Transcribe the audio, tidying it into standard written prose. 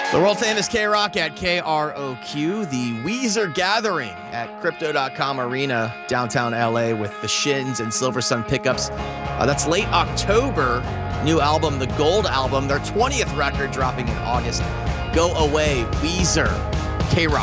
The world famous K-Rock at KROQ, the Weezer Gathering at Crypto.com Arena, downtown LA with the Shins and Silver Sun Pickups. That's late October. New album, the Gold Album, their 20th record dropping in August. Go Away, Weezer, K-Rock.